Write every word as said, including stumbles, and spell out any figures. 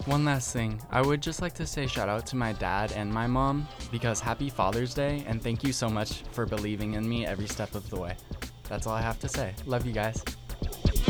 One last thing, I would just like to say shout out to my dad and my mom because happy Father's Day and thank you so much for believing in me every step of the way. That's all I have to say. Love you guys.